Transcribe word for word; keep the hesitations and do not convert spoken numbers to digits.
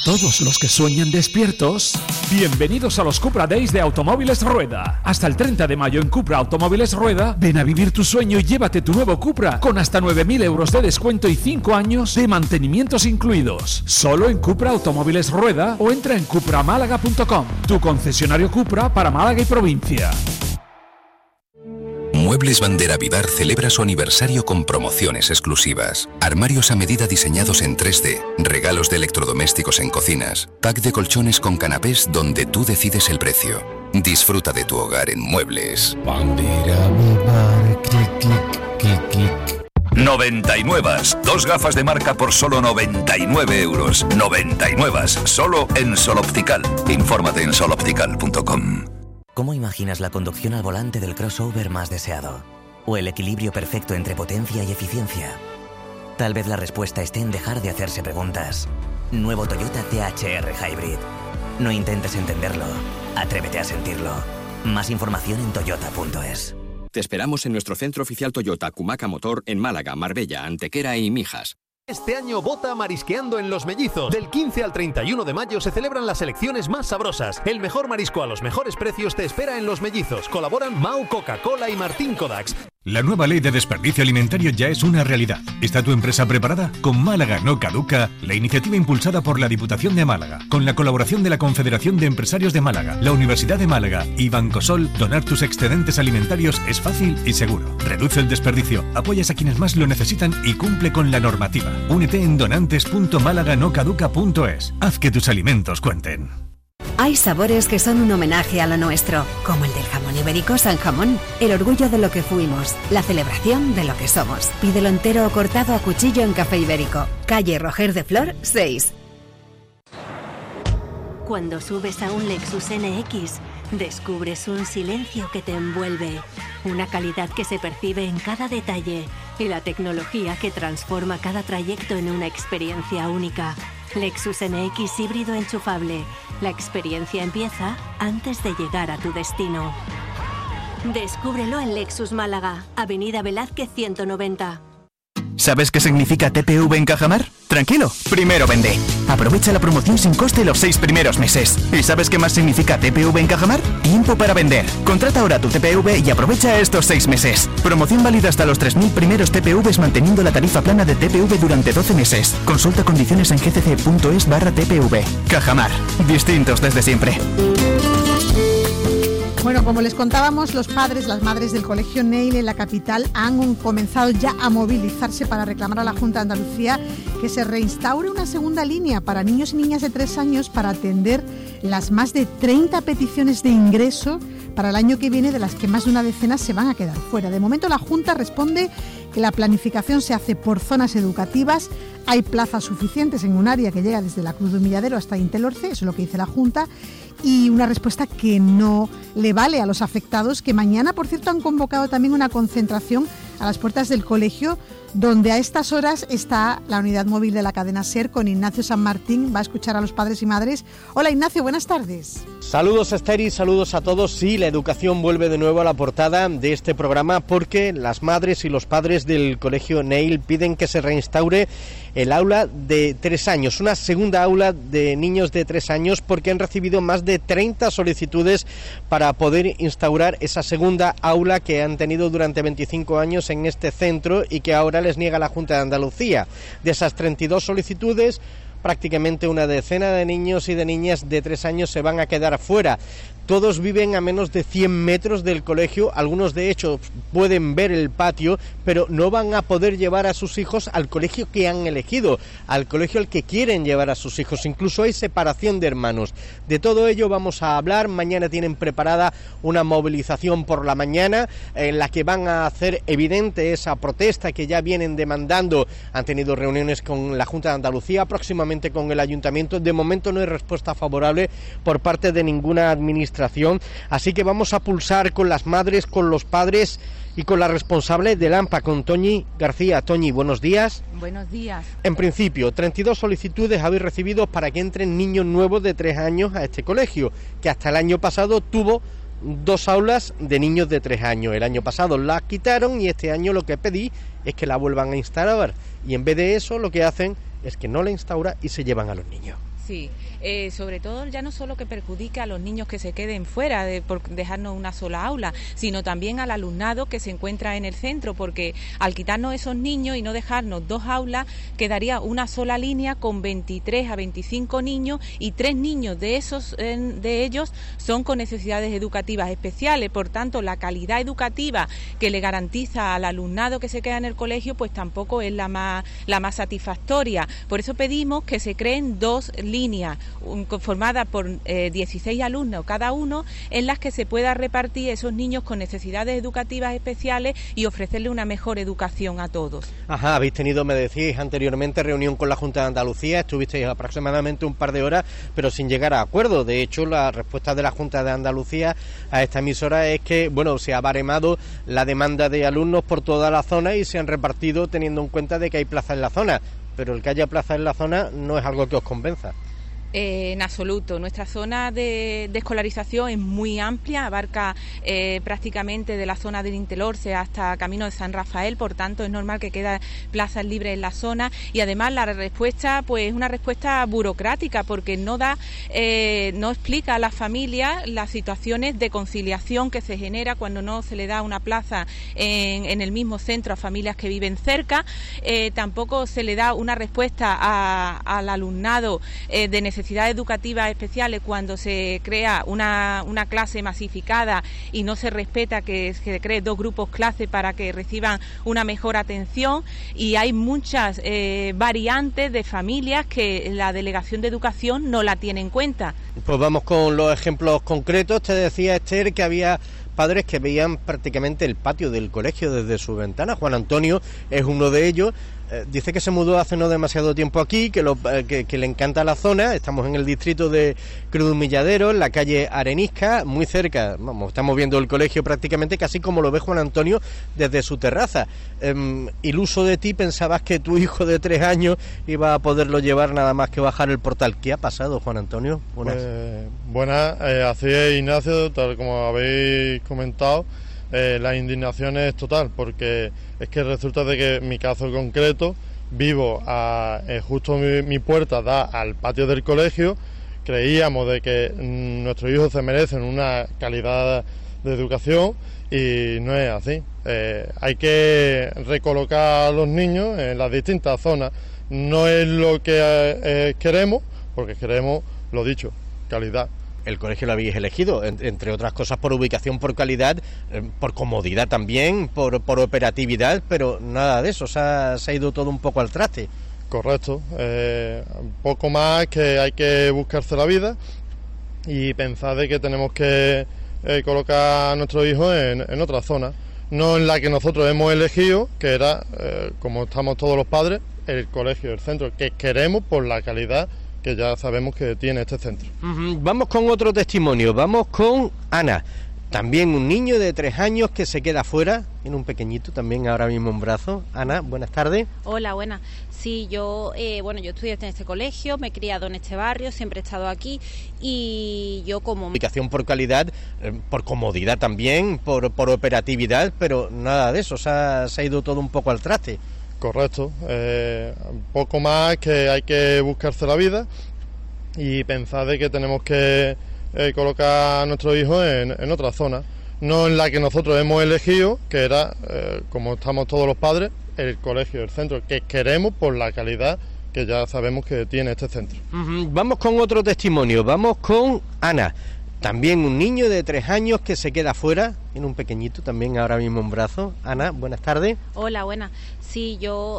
todos los que sueñan despiertos, bienvenidos a los Cupra Days de Automóviles Rueda. Hasta el treinta de mayo en Cupra Automóviles Rueda, ven a vivir tu sueño y llévate tu nuevo Cupra con hasta nueve mil euros de descuento y cinco años de mantenimientos incluidos. Solo en Cupra Automóviles Rueda o entra en cupra málaga punto com, tu concesionario Cupra para Málaga y provincia. Muebles Bandera Vivar celebra su aniversario con promociones exclusivas. Armarios a medida diseñados en tres D, regalos de electrodomésticos en cocinas, pack de colchones con canapés donde tú decides el precio. Disfruta de tu hogar en Muebles Bandera Vivar, clic, clic, clic, clic. noventa y nueve. Dos gafas de marca por solo noventa y nueve euros. noventa y nueve. Solo en Sol Optical. Infórmate en sol optical punto com. ¿Cómo imaginas la conducción al volante del crossover más deseado? ¿O el equilibrio perfecto entre potencia y eficiencia? Tal vez la respuesta esté en dejar de hacerse preguntas. Nuevo Toyota T H R Hybrid. No intentes entenderlo. Atrévete a sentirlo. Más información en toyota punto es. Te esperamos en nuestro centro oficial Toyota Cumaca Motor en Málaga, Marbella, Antequera y Mijas. Este año vota Marisqueando en Los Mellizos. Del quince al treinta y uno de mayo se celebran las elecciones más sabrosas. El mejor marisco a los mejores precios te espera en Los Mellizos. Colaboran Mau, Coca-Cola y Martín Kodaks. La nueva ley de desperdicio alimentario ya es una realidad. ¿Está tu empresa preparada? Con Málaga no caduca, la iniciativa impulsada por la Diputación de Málaga, con la colaboración de la Confederación de Empresarios de Málaga, la Universidad de Málaga y Bancosol, donar tus excedentes alimentarios es fácil y seguro. Reduce el desperdicio, apoyas a quienes más lo necesitan y cumple con la normativa. Únete en donantes punto málaga no caduca punto es. Haz que tus alimentos cuenten. Hay sabores que son un homenaje a lo nuestro, como el del jamón ibérico San Jamón, el orgullo de lo que fuimos, la celebración de lo que somos. Pídelo entero o cortado a cuchillo en Café Ibérico, calle Roger de Flor seis. Cuando subes a un Lexus N X, descubres un silencio que te envuelve, una calidad que se percibe en cada detalle y la tecnología que transforma cada trayecto en una experiencia única. Lexus N X híbrido enchufable. La experiencia empieza antes de llegar a tu destino. Descúbrelo en Lexus Málaga, Avenida Velázquez ciento noventa. ¿Sabes qué significa T P V en Cajamar? Tranquilo, primero vende. Aprovecha la promoción sin coste los seis primeros meses. ¿Y sabes qué más significa T P V en Cajamar? Tiempo para vender. Contrata ahora tu T P V y aprovecha estos seis meses. Promoción válida hasta los tres mil primeros T P Vs manteniendo la tarifa plana de T P V durante doce meses. Consulta condiciones en gcc.es barra T P V. Cajamar. Distintos desde siempre. Bueno, como les contábamos, los padres, las madres del Colegio Neil en la capital han comenzado ya a movilizarse para reclamar a la Junta de Andalucía que se reinstaure una segunda línea para niños y niñas de tres años para atender las más de treinta peticiones de ingreso para el año que viene, de las que más de una decena se van a quedar fuera. De momento la Junta responde que la planificación se hace por zonas educativas, hay plazas suficientes en un área que llega desde la Cruz de Humilladero hasta Intelorce, eso es lo que dice la Junta, y una respuesta que no le vale a los afectados, que mañana, por cierto, han convocado también una concentración a las puertas del colegio, donde a estas horas está la unidad móvil de la cadena SER con Ignacio San Martín. Va a escuchar a los padres y madres. Hola Ignacio, buenas tardes. Saludos Esther y saludos a todos. Sí, la educación vuelve de nuevo a la portada de este programa porque las madres y los padres del Colegio Neil piden que se reinstaure el aula de tres años, una segunda aula de niños de tres años, porque han recibido más de treinta solicitudes para poder instaurar esa segunda aula que han tenido durante veinticinco años en este centro y que ahora les niega la Junta de Andalucía. De esas treinta y dos solicitudes, prácticamente una decena de niños y de niñas de tres años se van a quedar fuera. Todos viven a menos de cien metros del colegio, algunos de hecho pueden ver el patio, pero no van a poder llevar a sus hijos al colegio que han elegido, al colegio al que quieren llevar a sus hijos. Incluso hay separación de hermanos. De todo ello vamos a hablar. Mañana tienen preparada una movilización por la mañana en la que van a hacer evidente esa protesta que ya vienen demandando. Han tenido reuniones con la Junta de Andalucía, próximamente con el Ayuntamiento. De momento no hay respuesta favorable por parte de ninguna administración. Así que vamos a pulsar con las madres, con los padres y con la responsable del AMPA, con Toñi García. Toñi, buenos días. Buenos días. En principio, treinta y dos solicitudes habéis recibido para que entren niños nuevos de tres años a este colegio, que hasta el año pasado tuvo dos aulas de niños de tres años. El año pasado las quitaron y este año lo que pedí es que la vuelvan a instaurar. Y en vez de eso, lo que hacen es que no la instaura y se llevan a los niños. Sí, eh, sobre todo ya no solo que perjudique a los niños que se queden fuera de, por dejarnos una sola aula, sino también al alumnado que se encuentra en el centro, porque al quitarnos esos niños y no dejarnos dos aulas, quedaría una sola línea con veintitrés a veinticinco niños y tres niños de esos eh, de ellos son con necesidades educativas especiales. Por tanto, la calidad educativa que le garantiza al alumnado que se queda en el colegio, pues tampoco es la más, la más satisfactoria. Por eso pedimos que se creen dos líneas conformadas por eh, dieciséis alumnos cada uno, en las que se pueda repartir esos niños con necesidades educativas especiales y ofrecerle una mejor educación a todos. Ajá, habéis tenido, me decíais anteriormente, reunión con la Junta de Andalucía, estuvisteis aproximadamente un par de horas, pero sin llegar a acuerdo. De hecho, la respuesta de la Junta de Andalucía a esta emisora es que, bueno, se ha baremado la demanda de alumnos por toda la zona y se han repartido teniendo en cuenta de que hay plazas en la zona, pero el que haya plazas en la zona no es algo que os convenza. Eh, en absoluto. Nuestra zona de, de escolarización es muy amplia, abarca eh, prácticamente de la zona del Intelorce hasta Camino de San Rafael, por tanto es normal que queden plazas libres en la zona, y además la respuesta pues es una respuesta burocrática, porque no da, eh, no explica a las familias las situaciones de conciliación que se genera cuando no se le da una plaza en, en el mismo centro a familias que viven cerca. Eh, tampoco se le da una respuesta a, al alumnado eh, de necesidades necesidades educativas especiales cuando se crea una, una clase masificada y no se respeta que se cree dos grupos clase para que reciban una mejor atención, y hay muchas eh, variantes de familias que la Delegación de Educación no la tiene en cuenta. Pues vamos con los ejemplos concretos. Te decía, Esther, que había padres que veían prácticamente el patio del colegio desde su ventana. Juan Antonio es uno de ellos. Eh, dice que se mudó hace no demasiado tiempo aquí, que, lo, eh, que, que le encanta la zona. Estamos en el distrito de Cruz Milladero, en la calle Arenisca, muy cerca. Vamos, estamos viendo el colegio prácticamente casi como lo ve Juan Antonio desde su terraza. Eh, iluso de ti, pensabas que tu hijo de tres años iba a poderlo llevar nada más que bajar el portal. ¿Qué ha pasado, Juan Antonio? Buenas. Pues, buenas, eh, así es, Ignacio, tal como habéis comentado. Eh, la indignación es total, porque es que resulta de que en mi caso concreto vivo a, eh, justo mi, mi puerta da al patio del colegio. Creíamos de que mm, nuestros hijos se merecen una calidad de educación y no es así. Eh, hay que recolocar a los niños en las distintas zonas. No es lo que eh, queremos, porque queremos, lo dicho, calidad. El colegio lo habéis elegido, entre otras cosas, por ubicación, por calidad, eh, por comodidad también, por, por operatividad, pero nada de eso, se ha, se ha ido todo un poco al traste. Correcto, eh, un poco más que hay que buscarse la vida y pensar de que tenemos que eh, colocar a nuestros hijos en, en otra zona, no en la que nosotros hemos elegido, que era, eh, como estamos todos los padres, el colegio, el centro, que queremos por la calidad que ya sabemos que tiene este centro. Uh-huh. Vamos con otro testimonio, vamos con Ana, también un niño de tres años que se queda fuera, en un pequeñito también ahora mismo en brazos. Ana, buenas tardes. Hola, buenas. Sí, yo, eh, bueno, yo estudié en este colegio, me he criado en este barrio, siempre he estado aquí, y yo como... Ubicación por calidad, eh, por comodidad también, por, por operatividad, pero nada de eso, se ha, se ha ido todo un poco al traste. Correcto, eh, un poco más que hay que buscarse la vida y pensar de que tenemos que eh, colocar a nuestros hijos en, en otra zona, no en la que nosotros hemos elegido, que era, eh, como estamos todos los padres, el colegio, el centro, que queremos por la calidad que ya sabemos que tiene este centro. Uh-huh. Vamos con otro testimonio, vamos con Ana. También un niño de tres años que se queda fuera, en un pequeñito también ahora mismo en brazos. Ana, buenas tardes. Hola, buenas. Sí, yo,